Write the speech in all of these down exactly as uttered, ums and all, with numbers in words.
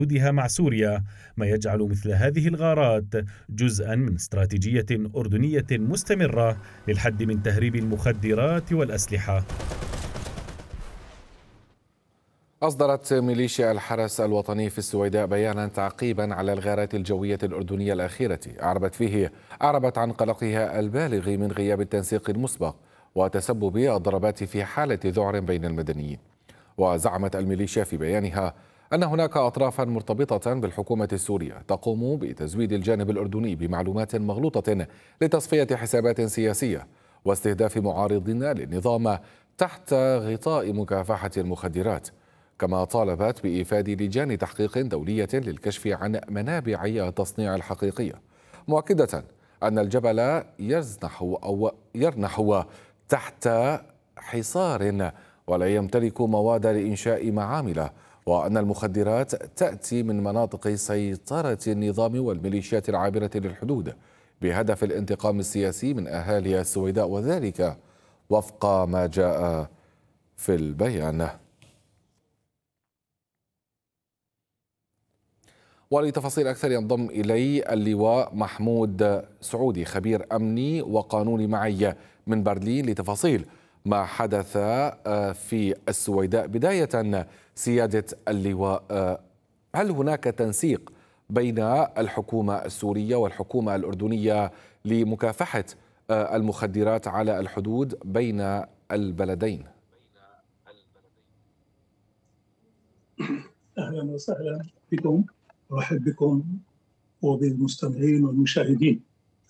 حدودها مع سوريا، ما يجعل مثل هذه الغارات جزءا من استراتيجية أردنية مستمرة للحد من تهريب المخدرات والأسلحة. أصدرت ميليشيا الحرس الوطني في السويداء بيانا تعقيبا على الغارات الجوية الأردنية الأخيرة، أعربت فيه أعربت عن قلقها البالغ من غياب التنسيق المسبق وتسبب الضربات في حالة ذعر بين المدنيين. وزعمت الميليشيا في بيانها أن هناك أطرافا مرتبطة بالحكومة السورية تقوم بتزويد الجانب الأردني بمعلومات مغلوطة لتصفية حسابات سياسية واستهداف معارضين للنظام تحت غطاء مكافحة المخدرات. كما طالبت بإيفاد لجان تحقيق دولية للكشف عن منابع التصنيع الحقيقية، مؤكدة أن الجبل يزنح أو يرنح تحت حصار ولا يمتلك مواد لإنشاء معامل، وأن المخدرات تأتي من مناطق سيطرة النظام والميليشيات العابرة للحدود بهدف الانتقام السياسي من أهالي السويداء، وذلك وفق ما جاء في البيان. ولتفاصيل أكثر ينضم إلي اللواء محمود سعودي خبير أمني وقانوني معي من برلين لتفاصيل ما حدث في السويداء. بداية سيادة اللواء، هل هناك تنسيق بين الحكومة السورية والحكومة الأردنية لمكافحة المخدرات على الحدود بين البلدين؟ أهلا وسهلا بكم، أرحب بكم وبالمستمعين والمشاهدين.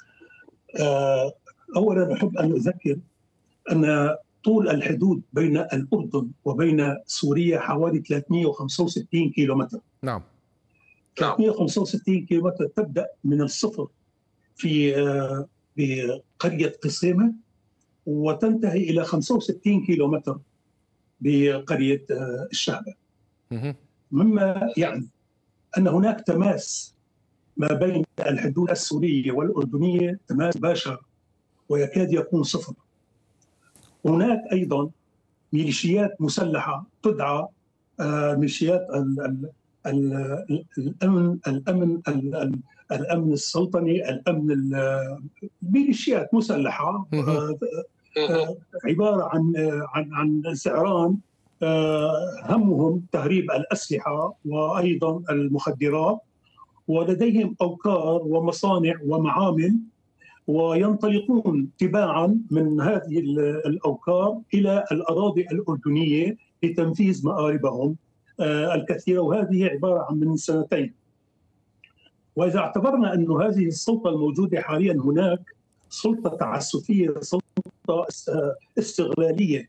أولا أحب أن أذكر أن طول الحدود بين الأردن وبين سوريا حوالي ثلاثمئة وخمسة وستين كيلومتر. نعم. ثلاثمئة وخمسة وستين كيلومتر تبدأ من الصفر في بقرية قصيمة وتنتهي إلى خمسة وستين كيلومتر بقرية الشهبة، مما يعني أن هناك تماس ما بين الحدود السورية والأردنية، تماس مباشر ويكاد يكون صفر. هناك أيضا ميليشيات مسلحة تدعى ميليشيات الأمن الأمن الأمن السلطني، الأمن ميليشيات مسلحة عبارة عن عن عن زعران همهم تهريب الأسلحة وأيضا المخدرات، ولديهم أوكار ومصانع ومعامل، وينطلقون تباعا من هذه الأوكار إلى الأراضي الأردنية لتنفيذ مآربهم الكثيرة، وهذه عبارة عن من سنتين. وإذا اعتبرنا أن هذه السلطة الموجودة حاليا هناك سلطة تعسفية، سلطة استغلالية،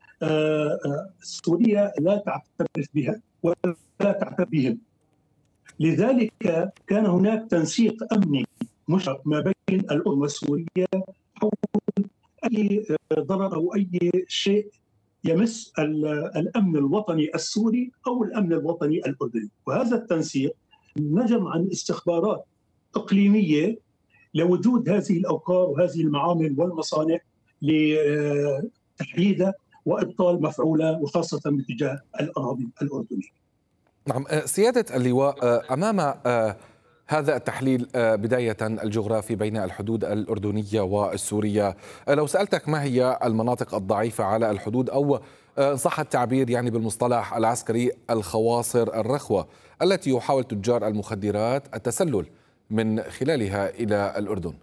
سوريا لا تعترف بها ولا تعترف بهم. لذلك كان هناك تنسيق أمني مشترك ما بين الأردن وسوريا حول أي ضرر أو أي شيء يمس الأمن الوطني السوري أو الأمن الوطني الأردني. وهذا التنسيق نجم عن استخبارات إقليمية لوجود هذه الأوكار وهذه المعامل والمصانع لتحديدها وإبطال مفعولها، وخاصة باتجاه الأراضي الأردنية. نعم سيادة اللواء، أمام هذا التحليل بداية الجغرافي بين الحدود الأردنية والسورية، لو سألتك ما هي المناطق الضعيفة على الحدود، أو إن صح التعبير يعني بالمصطلح العسكري الخواصر الرخوة التي يحاول تجار المخدرات التسلل من خلالها إلى الأردن؟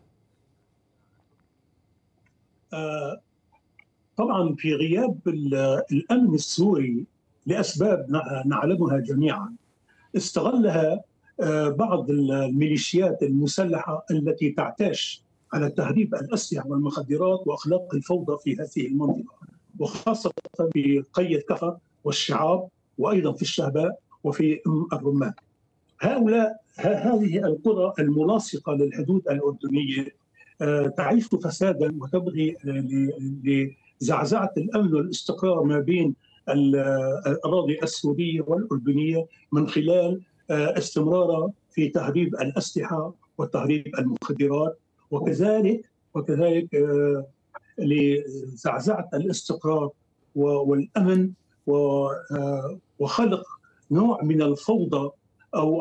طبعا في غياب الأمن السوري لأسباب نعلمها جميعا، استغلها بعض الميليشيات المسلحة التي تعتاش على تهريب الأسلحة والمخدرات وأخلاق الفوضى في هذه المنطقة، وخاصة في قرية كفر والشعاب وأيضا في الشهباء وفي أم الرمان. هؤلاء هذه القرى الملاصقة للحدود الأردنية تعيش فسادا وتبغي لزعزعة الأمن والاستقرار ما بين الأراضي السورية والأردنية من خلال استمرارها في تهريب الأسلحة وتهريب المخدرات، وكذلك وكذلك لزعزعة الاستقرار والأمن وخلق نوع من الفوضى أو